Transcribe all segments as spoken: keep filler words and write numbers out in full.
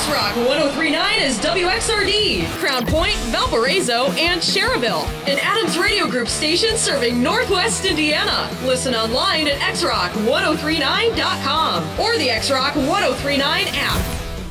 X-Rock one oh three point nine is W X R D, Crown Point, Valparaiso, and Cherville. An Adams Radio Group station serving Northwest Indiana. Listen online at x rock ten thirty-nine dot com or the X-Rock ten thirty-nine app.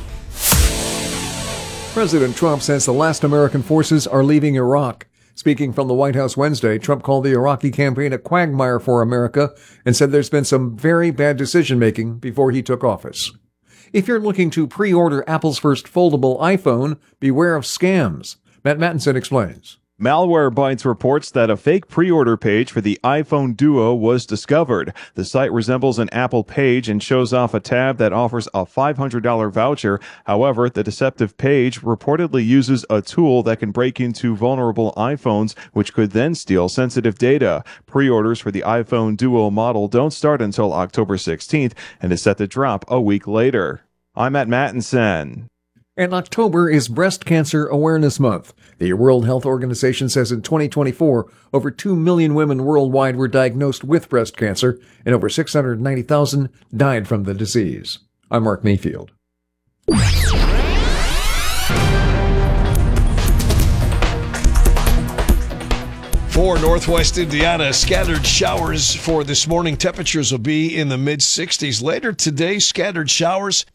President Trump says the last American forces are leaving Iraq. Speaking from the White House Wednesday, Trump called the Iraqi campaign a quagmire for America and said there's been some very bad decision-making before he took office. If you're looking to pre-order Apple's first foldable iPhone, beware of scams. Matt Mattinson explains. Malwarebytes reports that a fake pre-order page for the iPhone Duo was discovered. The site resembles an Apple page and shows off a tab that offers a five hundred dollars voucher. However, the deceptive page reportedly uses a tool that can break into vulnerable iPhones, which could then steal sensitive data. Pre-orders for the iPhone Duo model don't start until October sixteenth and is set to drop a week later. I'm Matt Mattinson. And October is Breast Cancer Awareness Month. The World Health Organization says in twenty twenty-four, over two million women worldwide were diagnosed with breast cancer, and over six hundred ninety thousand died from the disease. I'm Mark Mayfield. For Northwest Indiana, scattered showers for this morning. Temperatures will be in the mid sixties. Later today, scattered showers.